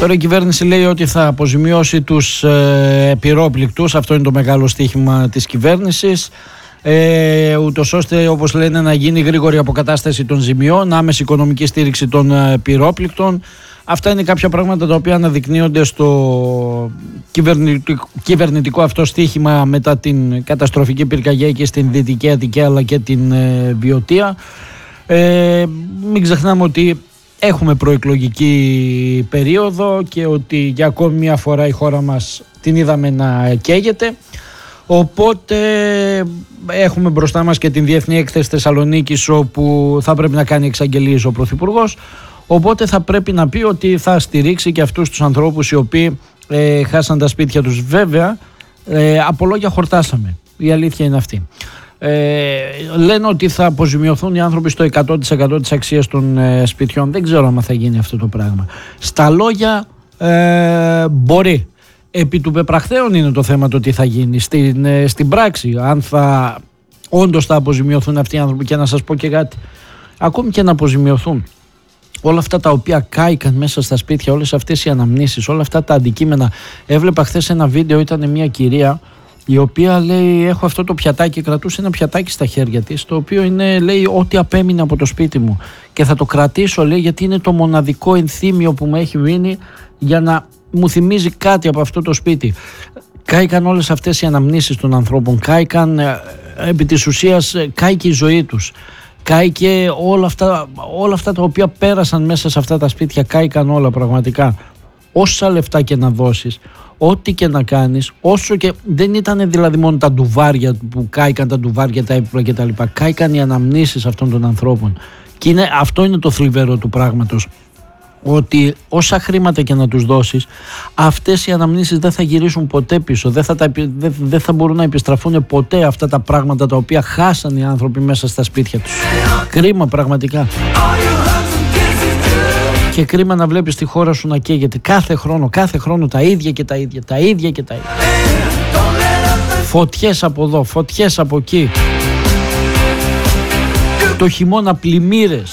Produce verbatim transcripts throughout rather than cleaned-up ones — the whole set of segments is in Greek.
Τώρα η κυβέρνηση λέει ότι θα αποζημιώσει τους ε, πυρόπληκτους. Αυτό είναι το μεγάλο στοίχημα της κυβέρνησης. Ε, ούτως ώστε, όπως λένε, να γίνει γρήγορη αποκατάσταση των ζημιών, άμεση οικονομική στήριξη των ε, πυρόπληκτων. Αυτά είναι κάποια πράγματα τα οποία αναδεικνύονται στο κυβερνητικό, κυβερνητικό αυτό στοίχημα μετά την καταστροφική πυρκαγιά και στην Δυτική Αττική αλλά και την ε, Βιωτία. Ε, μην ξεχνάμε ότι έχουμε προεκλογική περίοδο και ότι για ακόμη μια φορά η χώρα μας την είδαμε να καίγεται. Οπότε έχουμε μπροστά μας και την Διεθνή Έκθεση Θεσσαλονίκης, όπου θα πρέπει να κάνει εξαγγελίες ο Πρωθυπουργός. Οπότε θα πρέπει να πει ότι θα στηρίξει και αυτούς τους ανθρώπους οι οποίοι ε, χάσαν τα σπίτια τους. Βέβαια, ε, από λόγια χορτάσαμε. Η αλήθεια είναι αυτή. Ε, λένε ότι θα αποζημιωθούν οι άνθρωποι στο εκατό τοις εκατό της αξίας των ε, σπιτιών. Δεν ξέρω αν θα γίνει αυτό το πράγμα. Στα λόγια ε, μπορεί. Επί του πεπραχθέων είναι το θέμα το τι θα γίνει. Στην, ε, στην πράξη, αν θα όντως θα αποζημιωθούν αυτοί οι άνθρωποι. Και να σας πω και κάτι, ακόμη και να αποζημιωθούν, όλα αυτά τα οποία κάηκαν μέσα στα σπίτια, όλες αυτές οι αναμνήσεις, όλα αυτά τα αντικείμενα. Έβλεπα χθες ένα βίντεο, ήταν μια κυρία η οποία λέει: έχω αυτό το πιατάκι, κρατούσε ένα πιατάκι στα χέρια της, το οποίο είναι, λέει, ό,τι απέμεινε από το σπίτι μου και θα το κρατήσω, λέει, γιατί είναι το μοναδικό ενθύμιο που μου έχει μείνει για να μου θυμίζει κάτι από αυτό το σπίτι. Κάηκαν όλες αυτές οι αναμνήσεις των ανθρώπων, κάηκαν, επί της ουσίας κάηκε η ζωή τους, κάηκε όλα αυτά, όλα αυτά τα οποία πέρασαν μέσα σε αυτά τα σπίτια, κάηκαν όλα πραγματικά. Όσα λεφτά και να δώσεις, ό,τι και να κάνεις, όσο και δεν ήταν δηλαδή μόνο τα ντουβάρια που κάηκαν, τα ντουβάρια, τα έπιπλα κτλ. Κάηκαν οι αναμνήσεις αυτών των ανθρώπων. Και είναι, αυτό είναι το θλιβερό του πράγματος. Ότι όσα χρήματα και να τους δώσεις, αυτές οι αναμνήσεις δεν θα γυρίσουν ποτέ πίσω. Δεν θα, τα, δεν, δεν θα μπορούν να επιστραφούν ποτέ αυτά τα πράγματα τα οποία χάσαν οι άνθρωποι μέσα στα σπίτια τους. Κρίμα πραγματικά. Και κρίμα να βλέπεις τη χώρα σου να καίγεται κάθε χρόνο, κάθε χρόνο τα ίδια και τα ίδια, τα ίδια και τα ίδια. Φωτιές από εδώ, φωτιές από εκεί. Το χειμώνα πλημμύρες.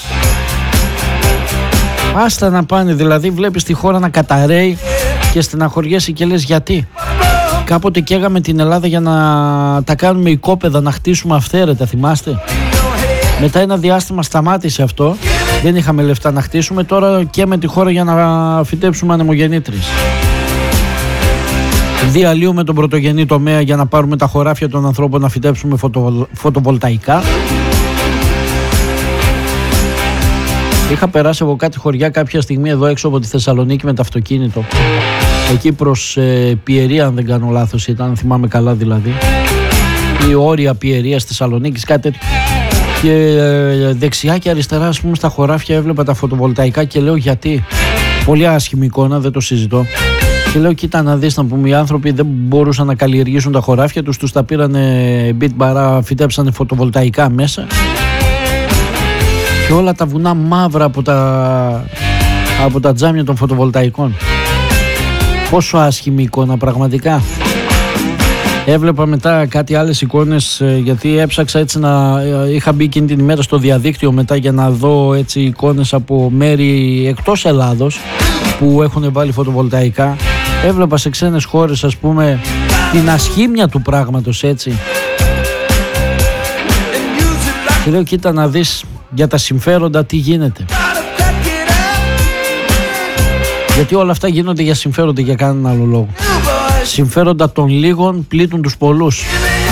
Άστα να πάνε, δηλαδή βλέπεις τη χώρα να καταραίει και στεναχωριέσαι και λες γιατί. Κάποτε καίγαμε την Ελλάδα για να τα κάνουμε οικόπεδα, να χτίσουμε αυθαίρετα, θυμάστε. Μετά ένα διάστημα σταμάτησε αυτό, δεν είχαμε λεφτά να χτίσουμε, τώρα και με τη χώρα για να φυτέψουμε ανεμογεννήτρες. Διαλύουμε τον πρωτογενή τομέα για να πάρουμε τα χωράφια των ανθρώπων να φυτέψουμε φωτοβολ... φωτοβολταϊκά. Είχα περάσει από κάτι χωριά κάποια στιγμή εδώ έξω από τη Θεσσαλονίκη με το αυτοκίνητο. Εκεί προς ε, Πιερία, αν δεν κάνω λάθος ήταν, αν θυμάμαι καλά δηλαδή. Η όρια Πιερίας Θεσσαλονίκης, κάτι τέτοιο. Και ε, δεξιά και αριστερά, ας πούμε, στα χωράφια έβλεπα τα φωτοβολταϊκά και λέω γιατί. Πολύ άσχημη εικόνα, δεν το συζητώ. Και λέω κοίτα να δεις, να πούμε, οι άνθρωποι δεν μπορούσαν να καλλιεργήσουν τα χωράφια τους, τους τα πήρανε μπιτ μπαρά, φυτέψανε φωτοβολταϊκά μέσα. Και όλα τα βουνά μαύρα από τα, από τα τζάμια των φωτοβολταϊκών. Πόσο άσχημη εικόνα πραγματικά. Έβλεπα μετά κάτι άλλες εικόνες, γιατί έψαξα έτσι να... Είχα μπει εκείνη την ημέρα στο διαδίκτυο μετά για να δω έτσι εικόνες από μέρη εκτός Ελλάδος που έχουν βάλει φωτοβολταϊκά. Έβλεπα σε ξένες χώρες, ας πούμε, την ασχήμια του πράγματος, έτσι. Και λέω κοίτα να δεις για τα συμφέροντα τι γίνεται. Γιατί όλα αυτά γίνονται για συμφέροντα, για κανέναν άλλο λόγο. Συμφέροντα των λίγων πλήττουν τους πολλούς.